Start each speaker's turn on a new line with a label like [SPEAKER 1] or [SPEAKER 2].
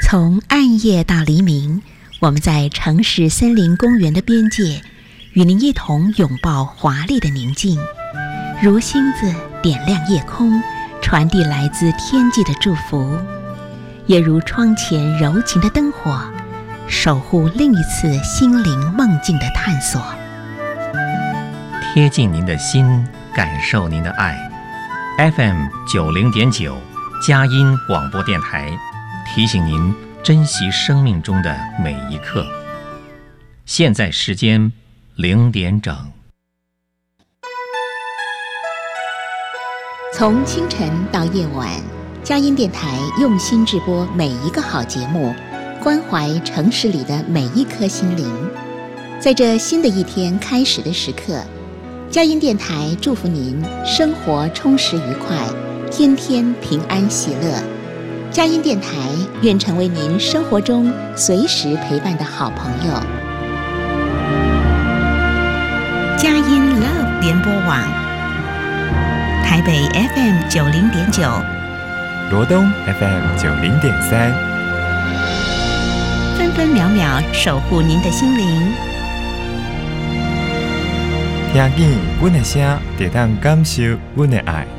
[SPEAKER 1] 从暗夜到黎明，我们在城市森林公园的边界，与您一同拥抱华丽的宁静，如星子点亮夜空，传递来自天际的祝福，也如窗前柔情的灯火，守护另一次心灵梦境的探索。
[SPEAKER 2] 贴近您的心，感受您的爱。FM 90.9佳音广播电台提醒您珍惜生命中的每一刻。现在时间0点整。
[SPEAKER 1] 从清晨到夜晚，佳音电台用心制播每一个好节目，关怀城市里的每一颗心灵。在这新的一天开始的时刻，佳音电台祝福您生活充实愉快，天天平安喜乐。佳音电台愿成为您生活中随时陪伴的好朋友。佳音 Love 联播网，台北 FM 90.9，
[SPEAKER 3] 罗东 FM 90.3，
[SPEAKER 1] 分分秒秒守护您的心灵。
[SPEAKER 3] 听见阮的声，就当感受阮的爱。